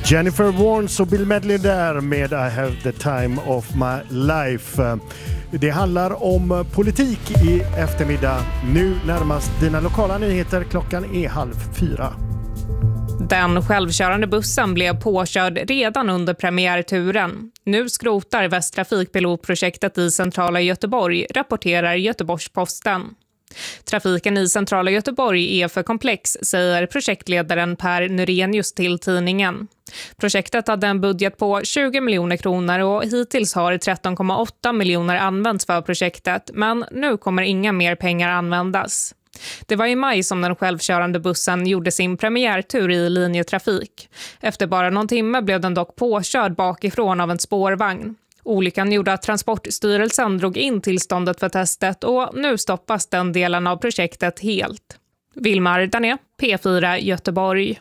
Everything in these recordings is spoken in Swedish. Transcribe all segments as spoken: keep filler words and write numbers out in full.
Jennifer Warnes och Bill Medley där med I have the time of my life. Det handlar om politik i eftermiddag. Nu närmast dina lokala nyheter. Klockan är halv fyra. Den självkörande bussen blev påkörd redan under premiärturen. Nu skrotar Västtrafikpilotprojektet i centrala Göteborg, rapporterar Göteborgs-Posten. Trafiken i centrala Göteborg är för komplex, säger projektledaren Per Nurenius till tidningen. Projektet hade en budget på tjugo miljoner kronor och hittills har tretton komma åtta miljoner använts för projektet, men nu kommer inga mer pengar användas. Det var i maj som den självkörande bussen gjorde sin premiärtur i linjetrafik. Efter bara någon timme blev den dock påkörd bakifrån av en spårvagn. Olyckan gjorde att Transportstyrelsen drog in tillståndet för testet och nu stoppas den delen av projektet helt. Vilmar Dané, P fyra Göteborg.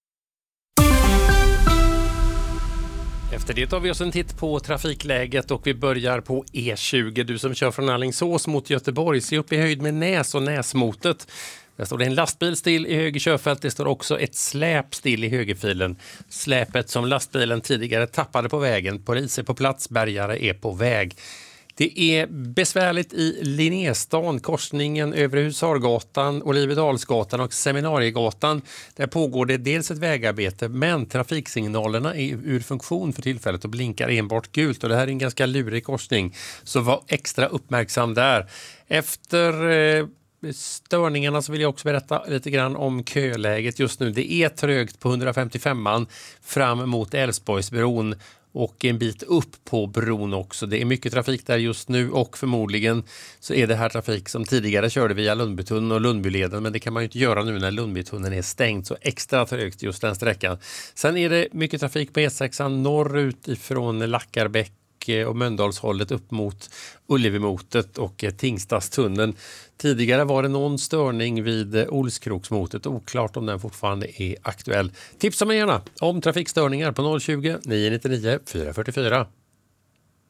Efter det tar vi oss en titt på trafikläget och vi börjar på E tjugo. Du som kör från Alingsås mot Göteborg, se upp i höjd med Näs och Näsmotet. Där står det en lastbil still i höger körfält. Det står också ett släp still i högerfilen. Släpet som lastbilen tidigare tappade på vägen. Polis är på plats, bärgare är på väg. Det är besvärligt i Linnéstan, korsningen över Husargatan, Olivedalsgatan och Seminariegatan. Där pågår det dels ett vägarbete, men trafiksignalerna är ur funktion för tillfället och blinkar enbart gult. Och det här är en ganska lurig korsning, så var extra uppmärksam där. Efter eh, störningarna så vill jag också berätta lite grann om köläget just nu. Det är trögt på hundrafemtiofemman fram mot Älvsborgsbron och en bit upp på bron också. Det är mycket trafik där just nu och förmodligen så är det här trafik som tidigare körde via Lundbytunneln och Lundbyleden, men det kan man ju inte göra nu när Lundbytunneln är stängt, så extra trögt just den sträckan. Sen är det mycket trafik på E sexan norrut ifrån Lackarbäck och Mölndalshållet upp mot Ullevi-motet och Tingstadstunneln. Tidigare var det någon störning vid Olskroksmotet, oklart om den fortfarande är aktuell. Tipsa mig gärna om trafikstörningar på noll tjugo, nio nio nio, fyra fyra fyra.